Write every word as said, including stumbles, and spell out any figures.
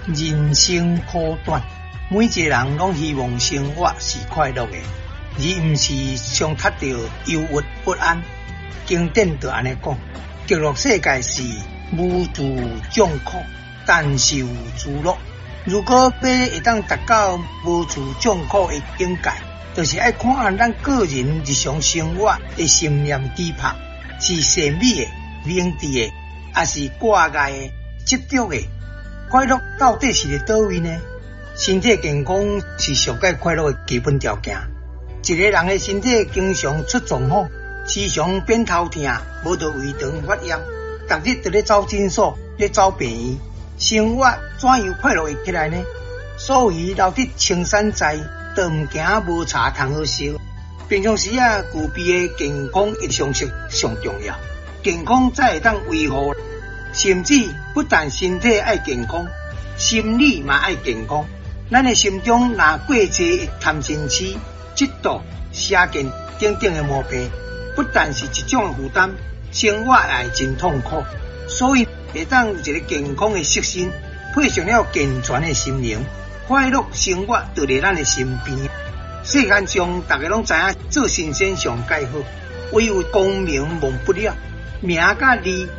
人生苦短，每一个人拢希望生活是快乐的，而毋是上达到忧郁不安。经典就安尼讲，极乐世界是无助众苦，但受诸乐。如果要会当达到无助众苦的境界，就是要看咱个人日常生活的心念期盼是善美的、明智的，还是挂碍的、执着的。快乐到底是伫倒位呢？身体健康是上界快乐的基本条件。一个人的身体经常出状况，时常偏头痛，无得胃肠发炎，逐日都咧走诊所，咧走病院，生活怎样快乐会起来呢？所以留伫青山在，都毋惊无茶通好烧。平常时啊，具备的健康一常识上重要，健康才会当维护。甚至不但身体爱健康，心理嘛爱健康。咱的心中若过侪贪嗔痴、嫉妒、邪见等等的毛病，不但是一种负担，生活也真痛苦。所以会当有一个健康的色心，配上了健全的心灵，快乐生活就在咱的身边。世间上大家拢知影做神仙上介好，唯有功名忘不了，名甲利